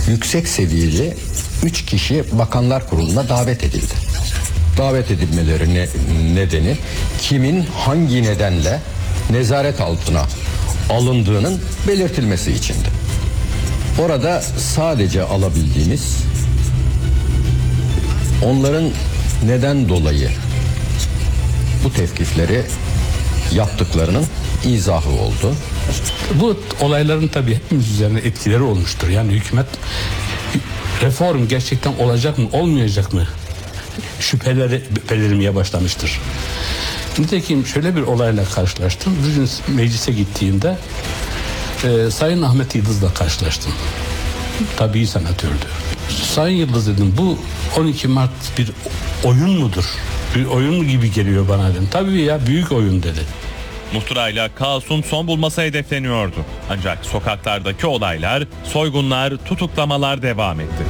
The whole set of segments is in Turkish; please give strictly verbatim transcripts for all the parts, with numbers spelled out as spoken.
yüksek seviyeli üç kişi Bakanlar Kurulu'na davet edildi. Davet edilmeleri nedeni kimin hangi nedenle nezaret altına alındığının belirtilmesi içindi. Orada sadece alabildiğimiz onların neden dolayı bu tevkifleri yaptıklarının izahı oldu. Bu olayların tabii hepimiz üzerine etkileri olmuştur. Yani hükümet reform gerçekten olacak mı, olmayacak mı şüpheleri belirmeye başlamıştır. Nitekim şöyle bir olayla karşılaştım. Bir gün meclise gittiğimde e, Sayın Ahmet Yıldız'la karşılaştım. Tabii senatördü. Sayın Yıldız dedim, bu on iki Mart bir oyun mudur? Bir oyun gibi geliyor bana dedim. Tabii ya, büyük oyun dedi. Muhtırayla kaosun son bulması hedefleniyordu. Ancak sokaklardaki olaylar, soygunlar, tutuklamalar devam etti.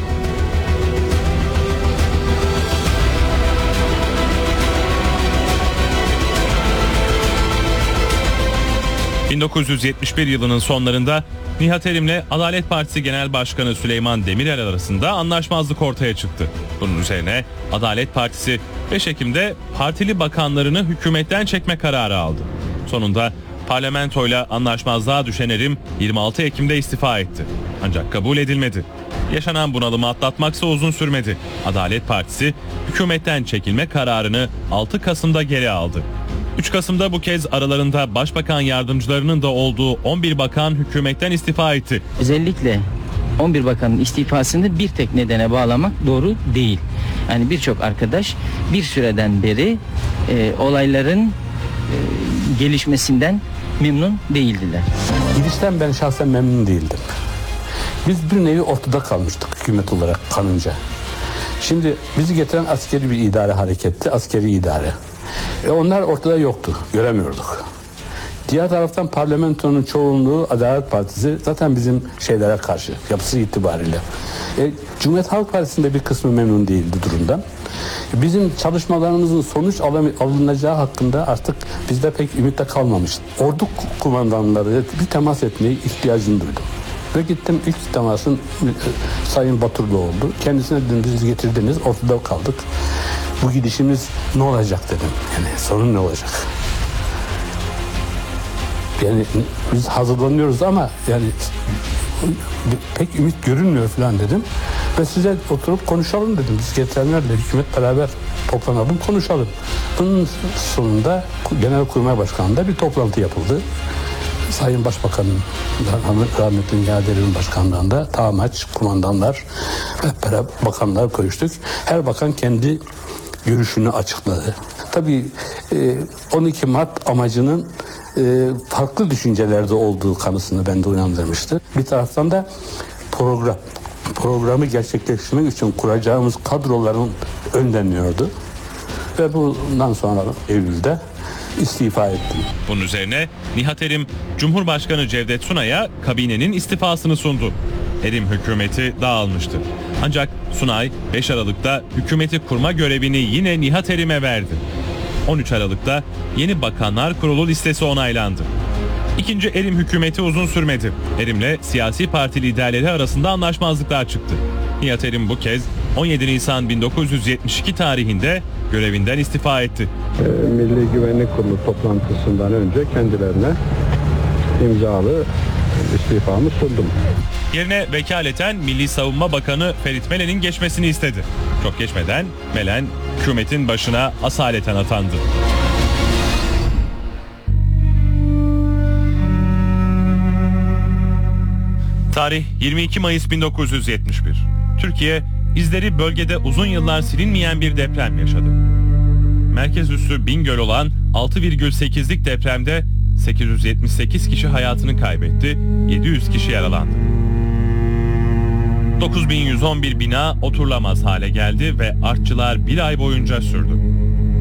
bin dokuz yüz yetmiş bir yılının sonlarında Nihat Erim'le Adalet Partisi Genel Başkanı Süleyman Demirel arasında anlaşmazlık ortaya çıktı. Bunun üzerine Adalet Partisi beş Ekim'de partili bakanlarını hükümetten çekme kararı aldı. Sonunda parlamentoyla anlaşmazlığa düşen Erim yirmi altı Ekim'de istifa etti. Ancak kabul edilmedi. Yaşanan bunalımı atlatmaksa uzun sürmedi. Adalet Partisi hükümetten çekilme kararını altı Kasım'da geri aldı. üç Kasım'da bu kez aralarında başbakan yardımcılarının da olduğu on bir bakan hükümetten istifa etti. Özellikle on bir bakanın istifasını bir tek nedene bağlamak doğru değil. Yani birçok arkadaş bir süreden beri e, olayların e, gelişmesinden memnun değildiler. Gidişten ben şahsen memnun değildim. Biz bir nevi ortada kalmıştık hükümet olarak kanınca. Şimdi bizi getiren askeri bir idare hareketti, askeri idare. E onlar ortada yoktu, göremiyorduk. Diğer taraftan parlamentonun çoğunluğu Adalet Partisi zaten bizim şeylere karşı, yapısı itibariyle. E, Cumhuriyet Halk Partisi'nde bir kısmı memnun değildi durumdan. Bizim çalışmalarımızın sonuç alınacağı hakkında artık bizde pek ümitte kalmamıştı. Ordu kumandanları bir temas etmeye ihtiyacını duydum. Ve gittim, ilk temasın e, Sayın Baturlu oldu. Kendisine dedim, bizi getirdiniz, ortada kaldık. Bu gidişimiz ne olacak dedim. Yani sorun ne olacak? Yani biz hazırlanıyoruz ama yani pek ümit görünmüyor falan dedim. Ve size oturup konuşalım dedim. Biz getirenlerle hükümet beraber toplanalım, konuşalım. Bunun sonunda Genelkurmay Başkanı'nda bir toplantı yapıldı. Sayın Başbakan'ın, rahmetli Nihat Erim'in başkanlığında tamaç, kumandanlar, hep beraber bakanlar görüştük. Her bakan kendi görüşünü açıkladı. Tabii on iki Mart amacının farklı düşüncelerde olduğu kanısını bende uyandırmıştı. Bir taraftan da program, programı gerçekleştirmek için kuracağımız kadroların önleniyordu. Ve bundan sonra Eylül'de istifa ettim. Bunun üzerine Nihat Erim, Cumhurbaşkanı Cevdet Sunay'a kabinenin istifasını sundu. Erim hükümeti dağılmıştı. Ancak Sunay beş Aralık'ta hükümeti kurma görevini yine Nihat Erim'e verdi. on üç Aralık'ta yeni Bakanlar Kurulu listesi onaylandı. İkinci Erim hükümeti uzun sürmedi. Erim'le siyasi parti liderleri arasında anlaşmazlıklar çıktı. Nihat Erim bu kez on yedi Nisan bin dokuz yüz yetmiş iki tarihinde görevinden istifa etti. Milli Güvenlik Kurulu toplantısından önce kendilerine imzalı istifamı sundum. Yerine vekaleten Milli Savunma Bakanı Ferit Melen'in geçmesini istedi. Çok geçmeden Melen hükümetin başına asaleten atandı. Tarih yirmi iki Mayıs bin dokuz yüz yetmiş bir. Türkiye izleri bölgede uzun yıllar silinmeyen bir deprem yaşadı. Merkez üssü Bingöl olan altı virgül sekizlik depremde sekiz yüz yetmiş sekiz kişi hayatını kaybetti, yedi yüz kişi yaralandı. dokuz bin yüz on bir bina oturulamaz hale geldi ve artçılar bir ay boyunca sürdü.